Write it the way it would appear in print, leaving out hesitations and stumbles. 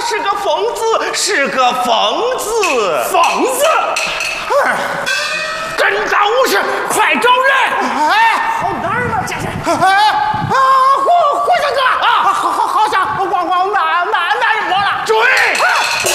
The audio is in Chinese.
是个疯子，是个疯子。 疯子！跟到武士，快找人！ 哎，好哪儿呢？这是。 哎。